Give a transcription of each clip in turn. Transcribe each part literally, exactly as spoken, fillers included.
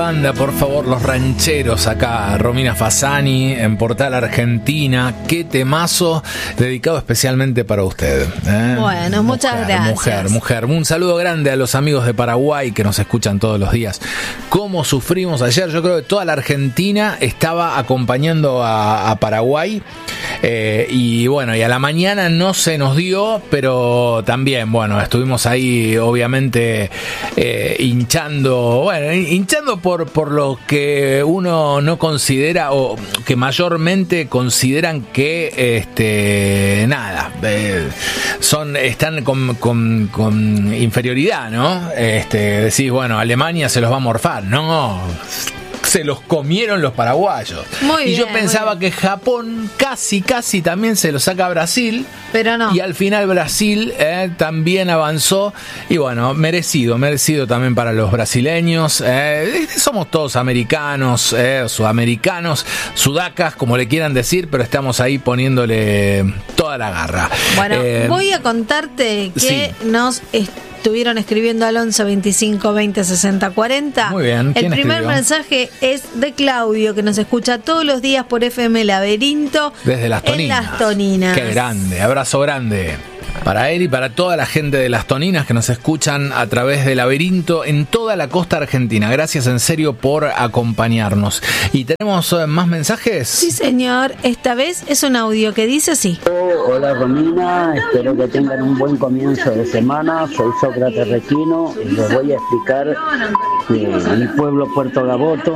banda, por favor, Los Rancheros, acá Romina Fasani en Portal Argentina. Qué temazo, dedicado especialmente para usted, ¿eh? Bueno, muchas mujer, gracias. Mujer, mujer. Un saludo grande a los amigos de Paraguay que nos escuchan todos los días. ¿Cómo sufrimos ayer? Yo creo que toda la Argentina estaba acompañando a, a Paraguay. Eh, y bueno, y a la mañana no se nos dio, pero también, bueno, estuvimos ahí obviamente eh, hinchando, bueno, hinchando por, por lo que uno no considera o que mayormente consideran que este nada, eh, son, están con, con, con inferioridad, ¿no? Este, decís, bueno, Alemania se los va a morfar, no. Se los comieron los paraguayos. Muy y bien, yo pensaba que Japón casi, casi también se lo saca a Brasil. Pero no. Y al final Brasil eh, también avanzó. Y bueno, merecido, merecido también para los brasileños. Eh, somos todos americanos, eh, sudamericanos, sudacas, como le quieran decir, pero estamos ahí poniéndole toda la garra. Bueno, eh, voy a contarte que sí. nos estuvieron escribiendo al once veinticinco veinte sesenta cuarenta. Muy bien. El primer escribió? mensaje es de Claudio, que nos escucha todos los días por F M Laberinto. Desde Las Toninas. En Las Toninas. Qué grande, abrazo grande. Para él y para toda la gente de Las Toninas que nos escuchan a través de Laberinto en toda la costa argentina. Gracias en serio por acompañarnos. ¿Y tenemos uh, más mensajes? Sí, señor. Esta vez es un audio que dice así. Hola Romina, espero que tengan un buen comienzo de semana. Soy Sócrates Requino y les voy a explicar que mi pueblo Puerto Gaboto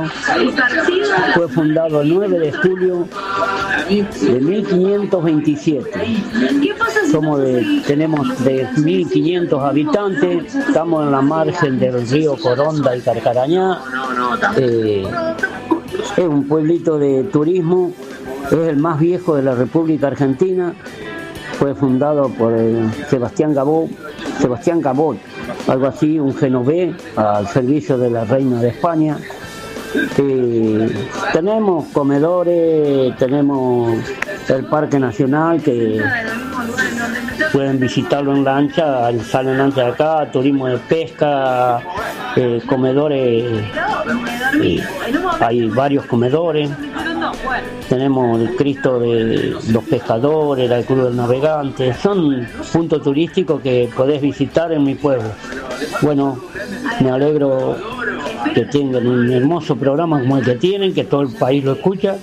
fue fundado el nueve de julio de mil quinientos veintisiete. Somos de, tenemos tres mil quinientos habitantes, estamos en la margen del río Coronda y Carcarañá. Eh, es un pueblito de turismo, es el más viejo de la República Argentina. Fue fundado por el Sebastián Gabot, Sebastián Gabot, algo así, un genovés al servicio de la reina de España. Eh, tenemos comedores, tenemos el Parque Nacional que pueden visitarlo en lancha, salen lancha de acá, turismo de pesca, eh, comedores, eh, hay varios comedores. Tenemos el Cristo de los Pescadores, la Cruz del Navegante, son puntos turísticos que podés visitar en mi pueblo. Bueno, me alegro que tengan un hermoso programa como el que tienen, que todo el país lo escucha.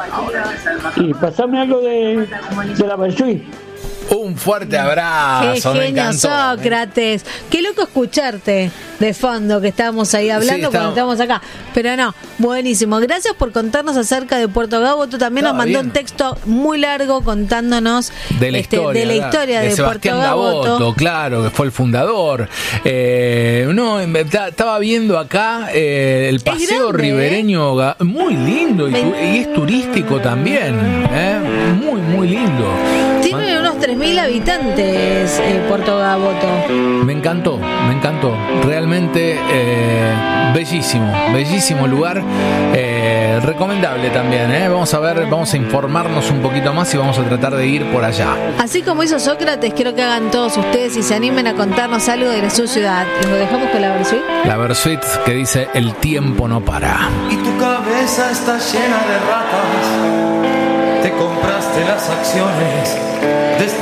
Y pasame algo de, de la Versuit. Un fuerte abrazo. Qué me genio, encantó. Sócrates. Qué loco escucharte de fondo, que estábamos ahí hablando Sí, cuando estamos... estamos acá. Pero no, buenísimo. Gracias por contarnos acerca de Puerto Gaboto. También Está nos mandó bien. un texto muy largo contándonos de la este, historia, de, la historia de, de, de Sebastián Puerto Gaboto. Gaboto, claro, que fue el fundador. Eh, no, estaba viendo acá eh, el paseo grande, ribereño, ¿eh? Muy lindo y, tu, y es turístico también, ¿eh? Muy, muy lindo. Tiene unos tres mil habitantes eh, Puerto Gaboto. Me encantó, me encantó. Realmente eh, bellísimo, bellísimo lugar. Eh, recomendable también, ¿eh? Vamos a ver, vamos a informarnos un poquito más y vamos a tratar de ir por allá. Así como hizo Sócrates, quiero que hagan todos ustedes y se animen a contarnos algo de su ciudad. Los dejamos con la Versuit. La Versuit que dice: el tiempo no para. Y tu cabeza está llena de ratas. Te compraste las acciones de esta